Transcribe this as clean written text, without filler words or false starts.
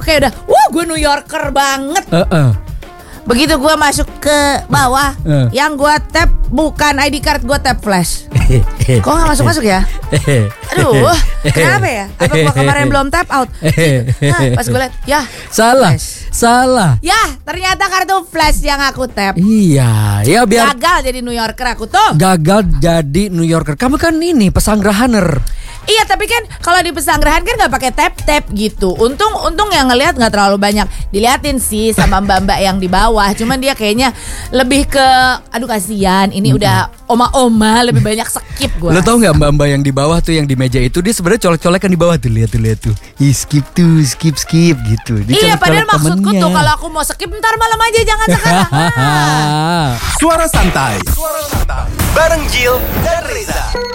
kayak udah, gue New Yorker banget. Begitu gue masuk ke bawah, yang gue tap bukan ID card, gue tap flash. Kok gak masuk-masuk ya? Aduh, kenapa ya? Apa gue kemarin belum tap out? Pas gue liat, ya Salah. Ya, ternyata kartu flash yang aku tap. Iya, ya biar gagal jadi New Yorker aku tuh. Gagal jadi New Yorker. Kamu kan ini pesanggrahaner. Iya, tapi kan kalau di pesanggrahan kan nggak pakai tap gitu. Untung yang ngelihat nggak terlalu banyak. Diliatin sih sama mbak-mbak yang di bawah. Cuman dia kayaknya lebih ke, aduh kasihan. Ini udah oma-oma, lebih banyak skip gue. Lo tau nggak mbak-mbak yang di bawah tuh, yang di meja itu, dia sebenarnya colek-colekan di bawah tuh, lihat tuh. Skip gitu. Iya, padahal maksudku tuh kalau aku mau skip ntar malam aja, jangan sekarang. Suara santai bareng Jill dan Reza.